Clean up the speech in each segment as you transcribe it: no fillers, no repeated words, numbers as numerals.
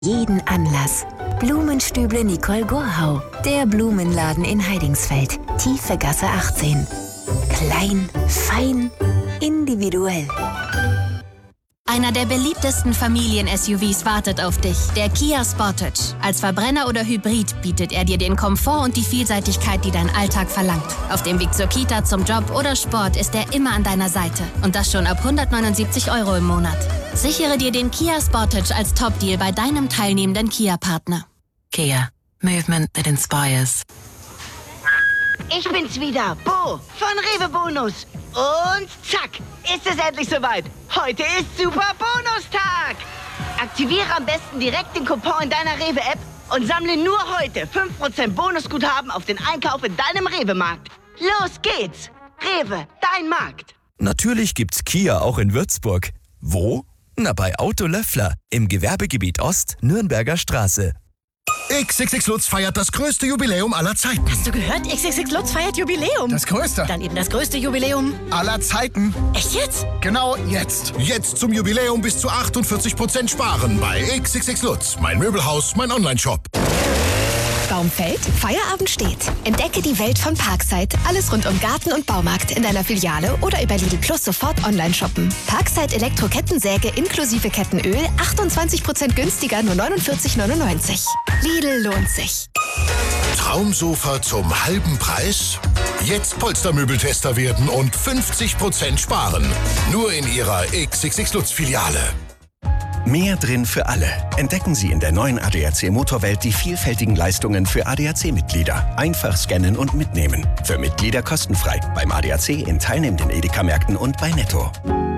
Jeden Anlass. Blumenstüble Nicole Gorhau. Der Blumenladen in Heidingsfeld. Tiefe Gasse 18. Klein, fein, individuell. Einer der beliebtesten Familien-SUVs wartet auf dich, der Kia Sportage. Als Verbrenner oder Hybrid bietet er dir den Komfort und die Vielseitigkeit, die dein Alltag verlangt. Auf dem Weg zur Kita, zum Job oder Sport ist er immer an deiner Seite. Und das schon ab 179 € im Monat. Sichere dir den Kia Sportage als Top-Deal bei deinem teilnehmenden Kia-Partner. Kia. Movement that inspires. Ich bin's wieder, Bo von Rewe Bonus. Und zack, ist es endlich soweit. Heute ist Super Bonustag. Aktiviere am besten direkt den Coupon in deiner Rewe-App und sammle nur heute 5% Bonusguthaben auf den Einkauf in deinem Rewe-Markt. Los geht's. Rewe, dein Markt. Natürlich gibt's Kia auch in Würzburg. Wo? Na, bei Auto Löffler im Gewerbegebiet Ost, Nürnberger Straße. XXX Lutz feiert das größte Jubiläum aller Zeiten. Hast du gehört? XXX Lutz feiert Jubiläum. Das größte. Dann eben das größte Jubiläum aller Zeiten. Echt jetzt? Genau jetzt. Jetzt zum Jubiläum bis zu 48% sparen bei XXX Lutz. Mein Möbelhaus, mein Onlineshop. Baumfeld, Feierabend steht. Entdecke die Welt von Parkside. Alles rund um Garten und Baumarkt in deiner Filiale oder über Lidl Plus sofort online shoppen. Parkside Elektro-Kettensäge inklusive Kettenöl 28% günstiger, nur 49,99. Lidl lohnt sich. Traumsofa zum halben Preis? Jetzt Polstermöbeltester werden und 50% sparen. Nur in Ihrer XXX Lutz Filiale. Mehr drin für alle. Entdecken Sie in der neuen ADAC Motorwelt die vielfältigen Leistungen für ADAC-Mitglieder. Einfach scannen und mitnehmen. Für Mitglieder kostenfrei. Beim ADAC in teilnehmenden Edeka-Märkten und bei Netto.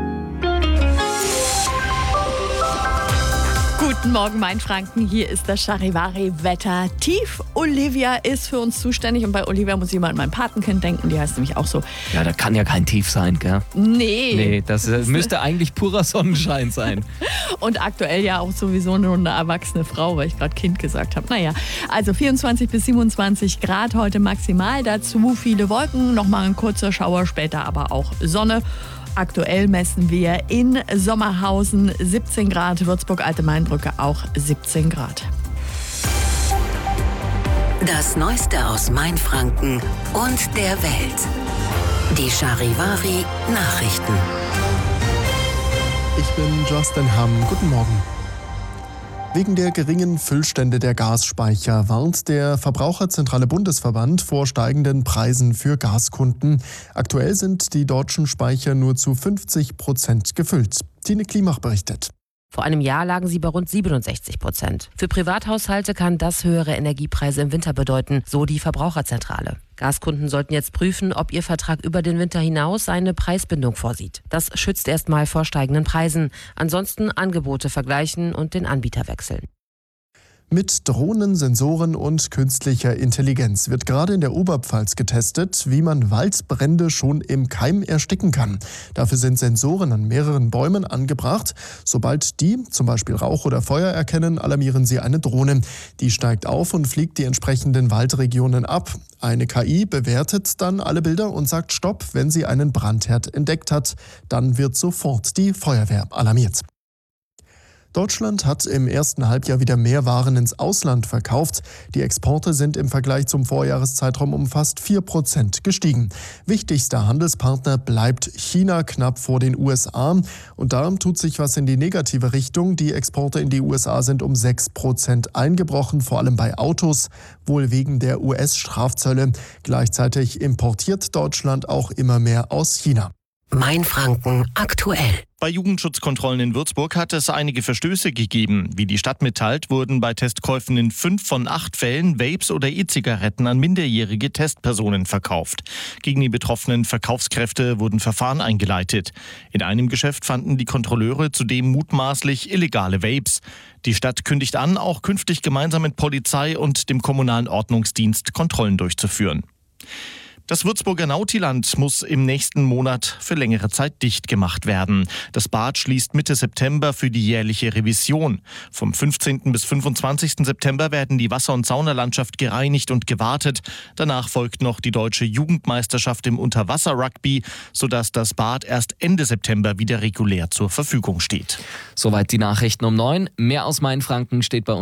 Guten Morgen, Mainfranken. Hier ist das Charivari-Wetter. Tief Olivia ist für uns zuständig. Und bei Olivia muss ich mal an mein Patenkind denken. Die heißt nämlich auch so. Ja, da kann ja kein Tief sein, gell? Nee, das müsste eigentlich purer Sonnenschein sein. Und aktuell ja auch sowieso nur eine erwachsene Frau, weil ich gerade Kind gesagt habe. Naja, also 24 bis 27 Grad heute maximal. Dazu viele Wolken, nochmal ein kurzer Schauer, später aber auch Sonne. Aktuell messen wir in Sommerhausen 17 Grad, Würzburg-Alte-Main-Brücke auch 17 Grad. Das Neueste aus Mainfranken und der Welt. Die Charivari Nachrichten. Ich bin Justin Hamm. Guten Morgen. Wegen der geringen Füllstände der Gasspeicher warnt der Verbraucherzentrale Bundesverband vor steigenden Preisen für Gaskunden. Aktuell sind die deutschen Speicher nur zu 50% gefüllt. Tine Klimach berichtet. Vor einem Jahr lagen sie bei rund 67%. Für Privathaushalte kann das höhere Energiepreise im Winter bedeuten, so die Verbraucherzentrale. Gaskunden sollten jetzt prüfen, ob ihr Vertrag über den Winter hinaus eine Preisbindung vorsieht. Das schützt erstmal vor steigenden Preisen. Ansonsten Angebote vergleichen und den Anbieter wechseln. Mit Drohnen, Sensoren und künstlicher Intelligenz wird gerade in der Oberpfalz getestet, wie man Waldbrände schon im Keim ersticken kann. Dafür sind Sensoren an mehreren Bäumen angebracht. Sobald die zum Beispiel Rauch oder Feuer erkennen, alarmieren sie eine Drohne. Die steigt auf und fliegt die entsprechenden Waldregionen ab. Eine KI bewertet dann alle Bilder und sagt Stopp, wenn sie einen Brandherd entdeckt hat. Dann wird sofort die Feuerwehr alarmiert. Deutschland hat im ersten Halbjahr wieder mehr Waren ins Ausland verkauft. Die Exporte sind im Vergleich zum Vorjahreszeitraum um fast 4% gestiegen. Wichtigster Handelspartner bleibt China knapp vor den USA. Und darum tut sich was in die negative Richtung. Die Exporte in die USA sind um 6% eingebrochen, vor allem bei Autos, wohl wegen der US-Strafzölle. Gleichzeitig importiert Deutschland auch immer mehr aus China. Mainfranken aktuell. Bei Jugendschutzkontrollen in Würzburg hat es einige Verstöße gegeben. Wie die Stadt mitteilt, wurden bei Testkäufen in 5 von 8 Fällen Vapes oder E-Zigaretten an minderjährige Testpersonen verkauft. Gegen die betroffenen Verkaufskräfte wurden Verfahren eingeleitet. In einem Geschäft fanden die Kontrolleure zudem mutmaßlich illegale Vapes. Die Stadt kündigt an, auch künftig gemeinsam mit Polizei und dem kommunalen Ordnungsdienst Kontrollen durchzuführen. Das Würzburger Nautiland muss im nächsten Monat für längere Zeit dicht gemacht werden. Das Bad schließt Mitte September für die jährliche Revision. Vom 15. bis 25. September werden die Wasser- und Saunalandschaft gereinigt und gewartet. Danach folgt noch die deutsche Jugendmeisterschaft im Unterwasser-Rugby, sodass das Bad erst Ende September wieder regulär zur Verfügung steht. Soweit die Nachrichten um 9. Mehr aus Mainfranken steht bei uns